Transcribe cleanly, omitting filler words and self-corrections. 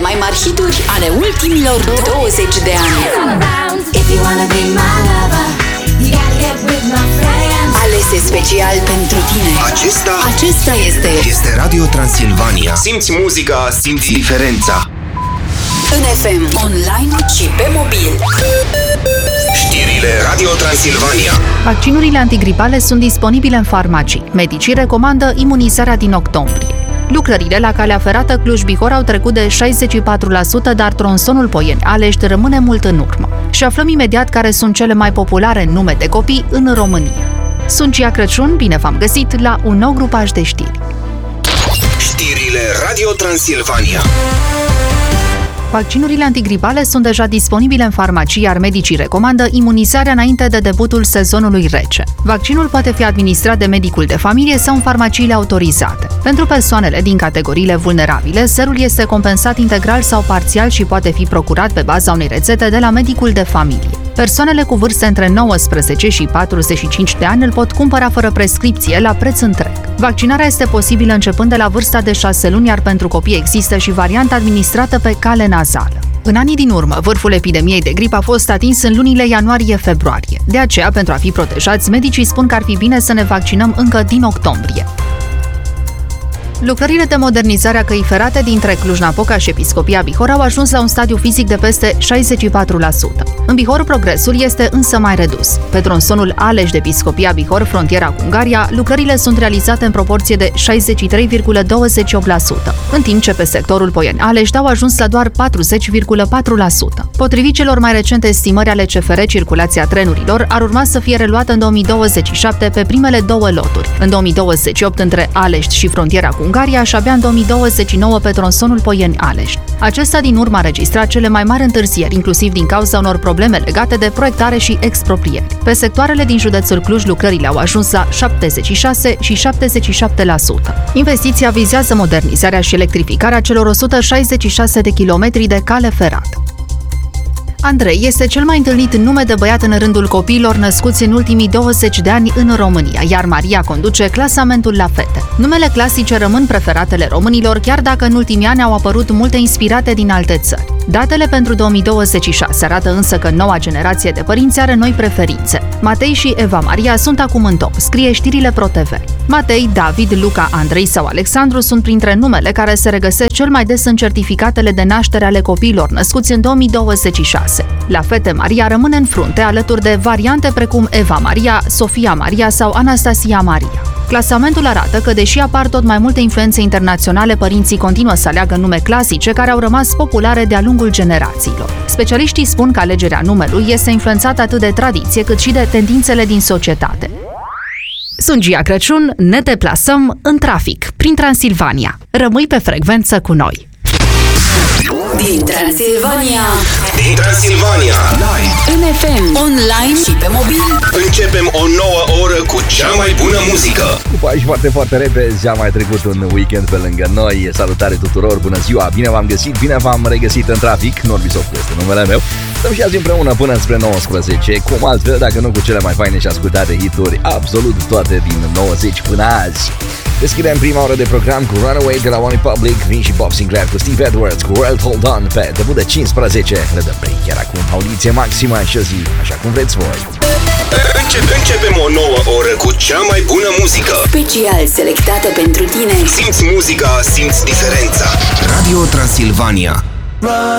mai mari hituri ale ultimilor 20 de ani. Alese special pentru tine. Acesta este Radio Transilvania. Simți muzica, simți diferența. în FM, online și pe mobil. Știrile Radio Transilvania. Vaccinurile antigripale sunt disponibile în farmacii. Medicii recomandă imunizarea din octombrie. Lucrările la calea ferată Cluj-Bihor au trecut de 64%, dar tronsonul Poieni-Alești rămâne mult în urmă. Și aflăm imediat care sunt cele mai populare nume de copii în România. Sunt Gia Crăciun, bine v-am găsit la un nou grupaj de știri. Știrile Radio Transilvania. Vaccinurile antigripale sunt deja disponibile în farmacii, iar medicii recomandă imunizarea înainte de debutul sezonului rece. Vaccinul poate fi administrat de medicul de familie sau în farmaciile autorizate. Pentru persoanele din categoriile vulnerabile, serul este compensat integral sau parțial și poate fi procurat pe baza unei rețete de la medicul de familie. Persoanele cu vârste între 19 și 45 de ani îl pot cumpăra fără prescripție la preț întreg. Vaccinarea este posibilă începând de la vârsta de 6 luni, iar pentru copii există și varianta administrată pe cale nazală. În anii din urmă, vârful epidemiei de gripă a fost atins în lunile ianuarie-februarie. De aceea, pentru a fi protejați, medicii spun că ar fi bine să ne vaccinăm încă din octombrie. Lucrările de modernizare a căii ferate dintre Cluj-Napoca și Episcopia Bihor au ajuns la un stadiu fizic de peste 64%. În Bihor, progresul este însă mai redus. Pe tronsonul Alești de Episcopia Bihor, frontiera cu Ungaria, lucrările sunt realizate în proporție de 63,28%, în timp ce pe sectorul Poieni-Alești au ajuns la doar 40,4%. Potrivit celor mai recente estimări ale CFR, circulația trenurilor ar urma să fie reluată în 2027 pe primele două loturi, în 2028 între Alești și frontiera cu Ungaria și abia în 2029 pe tronsonul Poieni-Alești. Acesta din urmă a registrat cele mai mari întârzieri, inclusiv din cauza unor probleme legate de proiectare și exproprieri. Pe sectoarele din județul Cluj, lucrările au ajuns la 76 și 77%. Investiția vizează modernizarea și electrificarea celor 166 de kilometri de cale ferată. Andrei este cel mai întâlnit nume de băiat în rândul copiilor născuți în ultimii 20 de ani în România, iar Maria conduce clasamentul la fete. Numele clasice rămân preferatele românilor, chiar dacă în ultimii ani au apărut multe inspirate din alte țări. Datele pentru 2026 arată însă că noua generație de părinți are noi preferințe. Matei și Eva Maria sunt acum în top, scrie știrile ProTV. Matei, David, Luca, Andrei sau Alexandru sunt printre numele care se regăsesc cel mai des în certificatele de naștere ale copiilor născuți în 2026. La fete, Maria rămâne în frunte, alături de variante precum Eva Maria, Sofia Maria sau Anastasia Maria. Clasamentul arată că, deși apar tot mai multe influențe internaționale, părinții continuă să aleagă nume clasice care au rămas populare de-a lungul generațiilor. Specialiștii spun că alegerea numelui este influențată atât de tradiție cât și de tendințele din societate. Sunt Gia Crăciun, ne deplasăm în trafic, prin Transilvania. Rămâi pe frecvență cu noi! Din Transilvania, Live, în FM, online și pe mobil. începem o nouă oră cu cea mai bună muzică. După aici foarte, foarte repezi, a mai trecut un weekend pe lângă noi. Salutare tuturor, bună ziua, bine v-am găsit, bine v-am regăsit în trafic. Norbisov este numele meu. Stăm și azi împreună până spre 19, cum altfel dacă nu cu cele mai faine și ascultate hituri, absolut toate din 90 până azi. Deschidem prima oră de program cu Runaway de la One Republic, vin și Bob Sinclair cu Steve Edwards cu World Hold On pe debut de 15. Le dăm break chiar acum, audiție maximă și o zi, așa cum vreți voi. Începem o nouă oră cu cea mai bună muzică. Special selectată pentru tine. Simți muzica, simți diferența. Radio Transilvania.